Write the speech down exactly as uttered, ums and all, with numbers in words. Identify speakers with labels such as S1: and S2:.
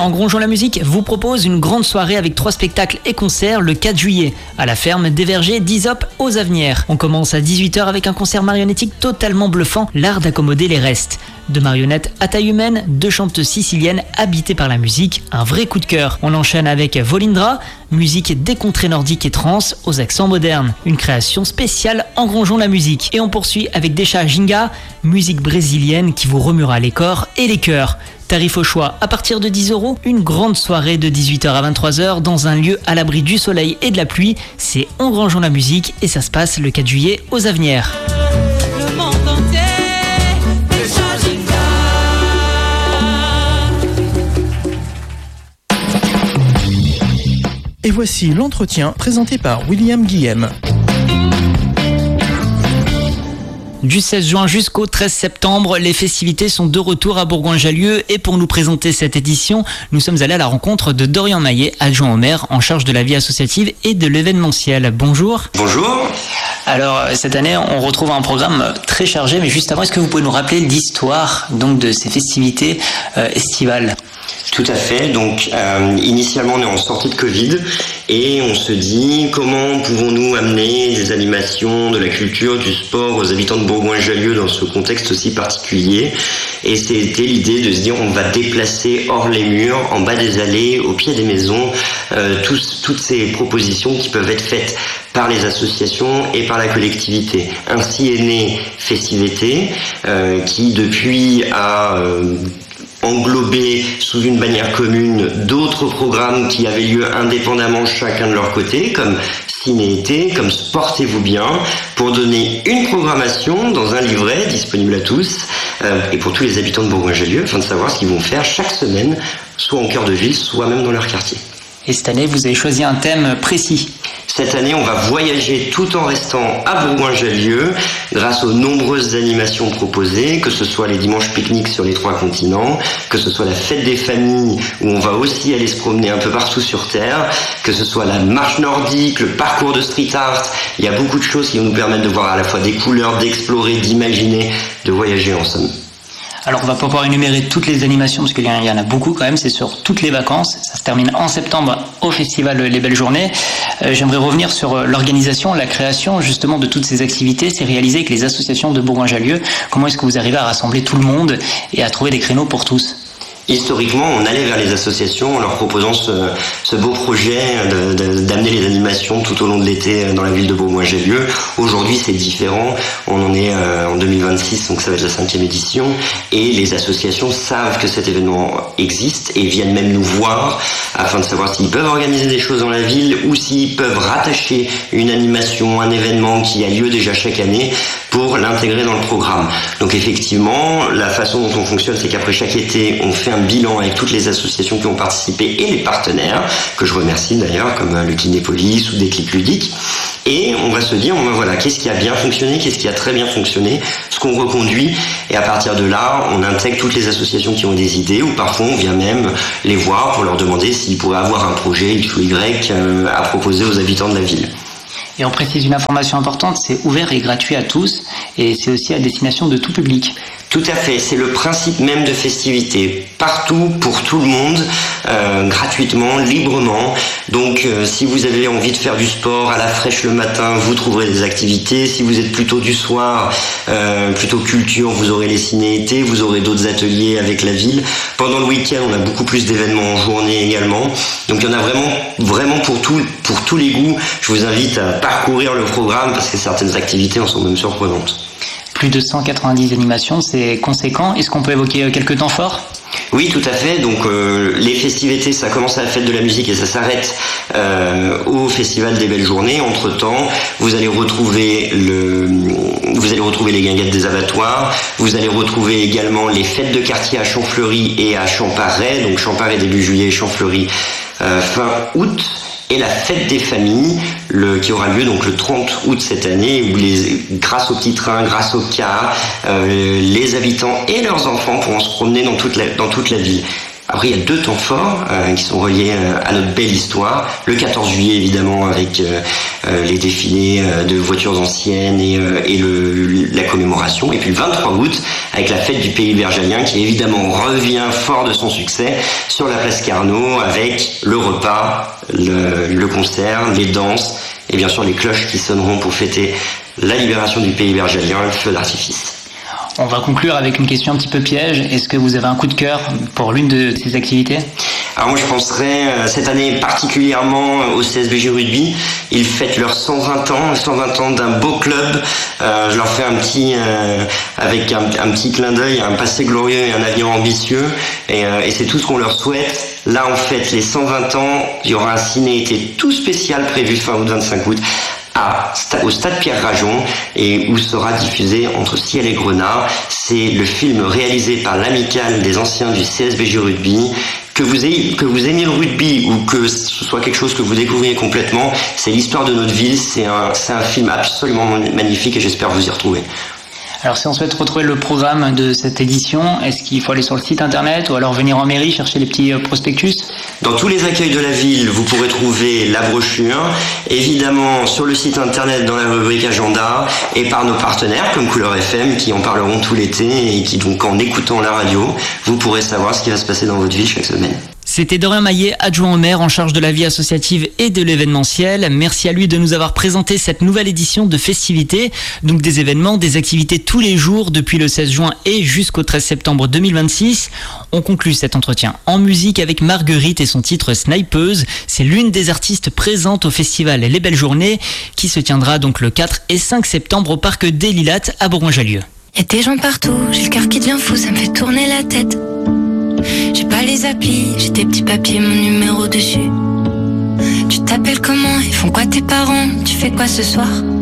S1: Engrongeons la musique vous propose une grande soirée avec trois spectacles et concerts le quatre juillet à la ferme des Vergers d'Isop aux Avenières. On commence à dix-huit heures avec un concert marionnettique totalement bluffant, l'art d'accommoder les restes. De marionnettes à taille humaine, deux chanteuses siciliennes habitées par la musique, un vrai coup de cœur. On enchaîne avec Volindra, musique des contrées nordiques et trans aux accents modernes. Une création spéciale Engrongeons la musique. Et on poursuit avec Desha Ginga, musique brésilienne qui vous remuera les corps et les cœurs. Tarif au choix à partir de dix euros, une grande soirée de dix-huit heures à vingt-trois heures dans un lieu à l'abri du soleil et de la pluie. C'est Engrongeons la musique et ça se passe le quatre juillet aux Avenières.
S2: Le monde entier.
S3: Et voici l'entretien présenté par William Guillem.
S1: Du seize juin jusqu'au treize septembre, les festivités sont de retour à Bourgoin-Jallieu et pour nous présenter cette édition, nous sommes allés à la rencontre de Dorian Maillet, adjoint au maire en charge de la vie associative et de l'événementiel. Bonjour.
S4: Bonjour.
S1: Alors cette année, on retrouve un programme très chargé, mais juste avant, est-ce que vous pouvez nous rappeler l'histoire donc de ces festivités euh, estivales ?
S4: Tout à fait. Donc, euh, initialement, on est en sortie de Covid et on se dit comment pouvons-nous amener des animations, de la culture, du sport aux habitants de Bourgoin-Jallieu dans ce contexte aussi particulier. Et c'était l'idée de se dire on va déplacer hors les murs, en bas des allées, au pied des maisons, euh, tous, toutes ces propositions qui peuvent être faites par les associations et par la collectivité. Ainsi est née Festivité, euh, qui depuis a euh, englobé sous une bannière commune d'autres programmes qui avaient lieu indépendamment chacun de leur côté, comme Ciné-été, comme Sportez-vous bien, pour donner une programmation dans un livret disponible à tous euh, et pour tous les habitants de Bourgoin-Jallieu, afin de savoir ce qu'ils vont faire chaque semaine, soit en cœur de ville, soit même dans leur quartier.
S1: Et cette année, vous avez choisi un thème précis.
S4: Cette année, on va voyager tout en restant à Bourgoin-Jallieu grâce aux nombreuses animations proposées, que ce soit les dimanches pique-niques sur les trois continents, que ce soit la fête des familles où on va aussi aller se promener un peu partout sur Terre, que ce soit la marche nordique, le parcours de street art. Il y a beaucoup de choses qui vont nous permettre de voir à la fois des couleurs, d'explorer, d'imaginer, de voyager en somme.
S1: Alors on va pas pouvoir énumérer toutes les animations parce qu'il y en a beaucoup quand même, c'est sur toutes les vacances, ça se termine en septembre au festival Les Belles Journées. Euh, j'aimerais revenir sur l'organisation, la création justement de toutes ces activités, c'est réalisé avec les associations de Bourgoin-Jallieu. Comment est-ce que vous arrivez à rassembler tout le monde et à trouver des créneaux pour tous ?
S4: Historiquement, on allait vers les associations en leur proposant ce, ce beau projet de, de, d'amener les animations tout au long de l'été dans la ville de Bourgoin-Jallieu. Aujourd'hui, c'est différent. On en est euh, en deux mille vingt-six, donc ça va être la cinquième édition. Et les associations savent que cet événement existe et viennent même nous voir afin de savoir s'ils peuvent organiser des choses dans la ville ou s'ils peuvent rattacher une animation, un événement qui a lieu déjà chaque année pour l'intégrer dans le programme. Donc effectivement, la façon dont on fonctionne, c'est qu'après chaque été, on fait un bilan avec toutes les associations qui ont participé et les partenaires, que je remercie d'ailleurs, comme le Kinépolis ou Déclic Ludique. Et on va se dire, on va, voilà, qu'est-ce qui a bien fonctionné, qu'est-ce qui a très bien fonctionné, ce qu'on reconduit. Et à partir de là, on intègre toutes les associations qui ont des idées, ou parfois on vient même les voir pour leur demander s'ils pourraient avoir un projet X ou Y euh, à proposer aux habitants de la ville.
S1: Et on précise une information importante, c'est ouvert et gratuit à tous, et c'est aussi à destination de tout public.
S4: Tout à fait, c'est le principe même de Festivité. Partout, pour tout le monde, euh, gratuitement, librement. Donc euh, si vous avez envie de faire du sport à la fraîche le matin, vous trouverez des activités. Si vous êtes plutôt du soir, euh, plutôt culture, vous aurez les ciné-été, vous aurez d'autres ateliers avec la ville. Pendant le week-end, on a beaucoup plus d'événements en journée également. Donc il y en a vraiment, vraiment pour, tout, pour tous les goûts. Je vous invite à parcourir le programme parce que certaines activités en sont même surprenantes.
S1: Plus de cent quatre-vingt-dix animations, c'est conséquent. Est-ce qu'on peut évoquer quelques temps forts ?
S4: Oui, tout à fait. Donc euh, les festivités, ça commence à la fête de la musique et ça s'arrête euh, au festival des Belles Journées. Entre-temps, vous allez retrouver le, vous allez retrouver les guinguettes des abattoirs. Vous allez retrouver également les fêtes de quartier à Champfleury et à Champaret. Donc Champaret début juillet, Champfleury euh, fin août. Et la fête des familles, le, qui aura lieu donc le trente août cette année, où les, grâce au petit train, grâce au car, euh, les habitants et leurs enfants pourront se promener dans toute la, dans toute la ville. Après, il y a deux temps forts euh, qui sont reliés euh, à notre belle histoire. Le quatorze juillet, évidemment, avec euh, euh, les défilés euh, de voitures anciennes et, euh, et le, la commémoration. Et puis le vingt-trois août, avec la fête du Pays bergalien, qui évidemment revient fort de son succès sur la place Carnot, avec le repas, le, le concert, les danses et bien sûr les cloches qui sonneront pour fêter la libération du Pays bergalien, le feu d'artifice.
S1: On va conclure avec une question un petit peu piège. Est-ce que vous avez un coup de cœur pour l'une de ces activités ?
S4: Alors moi je penserais euh, cette année particulièrement au C S B J Rugby. Ils fêtent leurs cent vingt ans, cent vingt ans d'un beau club. Euh, je leur fais un petit, euh, avec un, un petit clin d'œil, un passé glorieux et un avenir ambitieux. Et, euh, et c'est tout ce qu'on leur souhaite. Là on fête les cent vingt ans. Il y aura un ciné-été tout spécial prévu fin août, vingt-cinq août. À, au stade Pierre-Rajon et où sera diffusé Entre ciel et grenat. C'est le film réalisé par l'amicale des anciens du C S B J Rugby. Que vous ayez, que vous aimiez le rugby ou que ce soit quelque chose que vous découvriez complètement, c'est l'histoire de notre ville. C'est un, c'est un film absolument magnifique et j'espère vous y retrouver.
S1: Alors si on souhaite retrouver le programme de cette édition, est-ce qu'il faut aller sur le site internet ou alors venir en mairie chercher les petits prospectus ?
S4: Dans tous les accueils de la ville, vous pourrez trouver la brochure, évidemment sur le site internet dans la rubrique agenda et par nos partenaires comme Couleur F M qui en parleront tout l'été et qui donc en écoutant la radio, vous pourrez savoir ce qui va se passer dans votre ville chaque semaine.
S1: C'était Dorian Maillet, adjoint au maire en charge de la vie associative et de l'événementiel. Merci à lui de nous avoir présenté cette nouvelle édition de festivités. Donc des événements, des activités tous les jours depuis le seize juin et jusqu'au treize septembre deux mille vingt-six. On conclut cet entretien en musique avec Marguerite et son titre Snipeuse. C'est l'une des artistes présentes au festival Les Belles Journées qui se tiendra donc le quatre et cinq septembre au parc des Lilates à Bourgoin-Jallieu.
S5: Y'a des gens partout, j'ai le cœur qui devient fou, ça me fait tourner la tête. J'ai pas les applis, j'ai des petits papiers, mon numéro dessus. Tu t'appelles comment? Ils font quoi tes parents? Tu fais quoi ce soir?